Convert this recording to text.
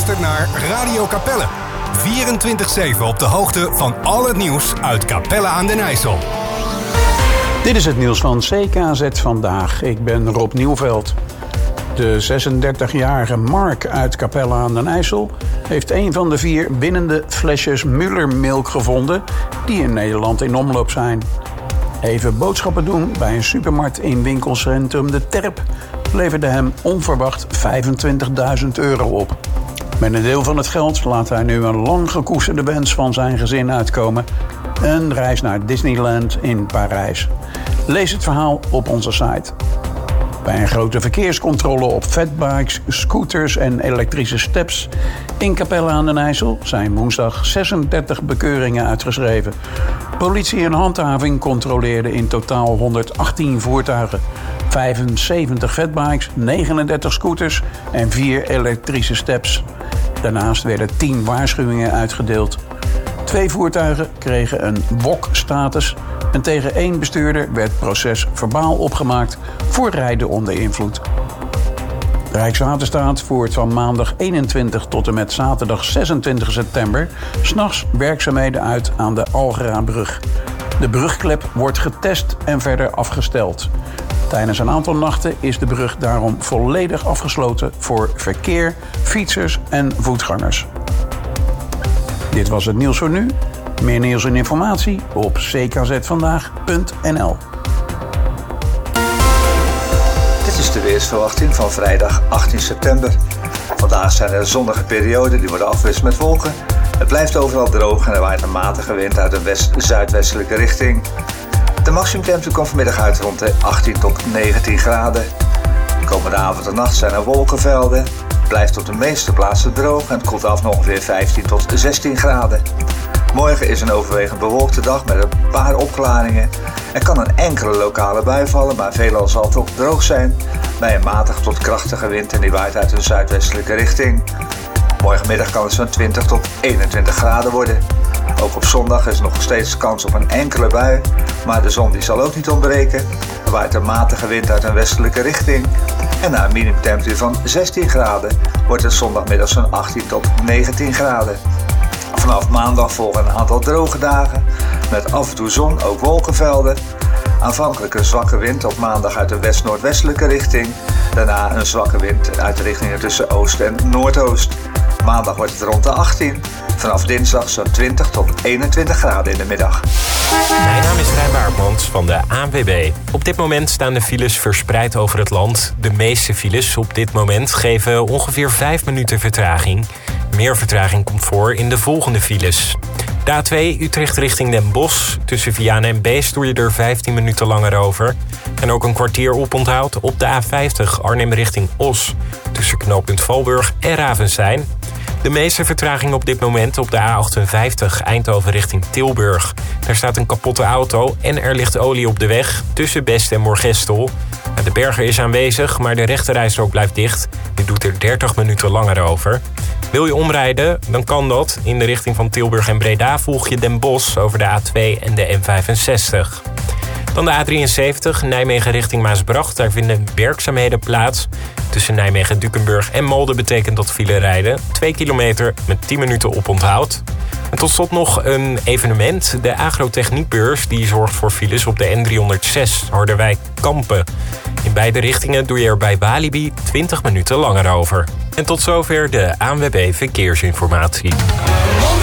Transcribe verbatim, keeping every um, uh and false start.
luistert naar Radio Capelle. vierentwintig zeven op de hoogte van al het nieuws uit Capelle aan den IJssel. Dit is het nieuws van C K Z Vandaag. Ik ben Rob Nieuwveld. De zesendertigjarige Mark uit Capelle aan den IJssel heeft een van de vier winnende flesjes Müller-milk gevonden die in Nederland in omloop zijn. Even boodschappen doen bij een supermarkt in winkelcentrum De Terp leverde hem onverwacht vijfentwintigduizend euro op. Met een deel van het geld laat hij nu een lang gekoesterde wens van zijn gezin uitkomen: een reis naar Disneyland in Parijs. Lees het verhaal op onze site. Bij een grote verkeerscontrole op fatbikes, scooters en elektrische steps in Capelle aan den IJssel zijn woensdag zesendertig bekeuringen uitgeschreven. Politie en handhaving controleerden in totaal honderdachttien voertuigen, vijfenzeventig fatbikes, negenendertig scooters en vier elektrische steps. Daarnaast werden tien waarschuwingen uitgedeeld. Twee voertuigen kregen een W O C-status en tegen één bestuurder werd proces verbaal opgemaakt voor rijden onder invloed. Rijkswaterstaat voert van maandag eenentwintig tot en met zaterdag zesentwintig september 's nachts werkzaamheden uit aan de Algerabrug. De brugklep wordt getest en verder afgesteld. Tijdens een aantal nachten is de brug daarom volledig afgesloten voor verkeer, fietsers en voetgangers. Dit was het nieuws voor nu. Meer nieuws en informatie op c k z vandaag punt n l. Dit is de weersverwachting van vrijdag achttien september. Vandaag zijn er zonnige perioden die worden afgewisseld met wolken. Het blijft overal droog en er waait een matige wind uit een west-zuidwestelijke richting. De maximumtemperatuur komt vanmiddag uit rond de achttien tot negentien graden. De komende avond en nacht zijn er wolkenvelden. Het blijft op de meeste plaatsen droog en het koelt af naar ongeveer vijftien tot zestien graden. Morgen is een overwegend bewolkte dag met een paar opklaringen. Er kan een enkele lokale bui vallen, maar veelal zal het ook droog zijn. Bij een matige tot krachtige wind en die waait uit een zuidwestelijke richting. Morgenmiddag kan het zo'n twintig tot eenentwintig graden worden. Ook op zondag is er nog steeds kans op een enkele bui, maar de zon die zal ook niet ontbreken. Er waait een matige wind uit een westelijke richting. En na een minimumtemperatuur van zestien graden wordt het zondagmiddag zo'n achttien tot negentien graden. Vanaf maandag volgen een aantal droge dagen met af en toe zon, ook wolkenvelden. Aanvankelijk een zwakke wind op maandag uit een west-noordwestelijke richting. Daarna een zwakke wind uit de richtingen tussen oost en noordoost. Maandag wordt het rond de achttien. Vanaf dinsdag zo'n twintig tot eenentwintig graden in de middag. Mijn naam is Rijn Baartmans van de A N W B. Op dit moment staan de files verspreid over het land. De meeste files op dit moment geven ongeveer vijf minuten vertraging. Meer vertraging komt voor in de volgende files. De A twee Utrecht richting Den Bosch. Tussen Vianen en Beest doe je er vijftien minuten langer over. En ook een kwartier oponthoud op de A vijftig Arnhem richting Os. Tussen knooppunt Valburg en Ravensijn. De meeste vertraging op dit moment op de A achtenvijftig Eindhoven richting Tilburg. Daar staat een kapotte auto en er ligt olie op de weg tussen Best en Moergestel. De berger is aanwezig, maar de rechterrijstrook blijft dicht. Je doet er dertig minuten langer over. Wil je omrijden, dan kan dat. In de richting van Tilburg en Breda volg je Den Bosch over de A twee en de N vijfenzestig. Dan de A drieënzeventig, Nijmegen richting Maasbracht. Daar vinden werkzaamheden plaats. Tussen Nijmegen, Dukenburg en Malden betekent dat file rijden. twee kilometer met tien minuten oponthoud. En tot slot nog een evenement. De Agrotechniekbeurs die zorgt voor files op de N driehonderdzes Harderwijk-Kampen. In beide richtingen doe je er bij Walibi twintig minuten langer over. En tot zover de A N W B Verkeersinformatie.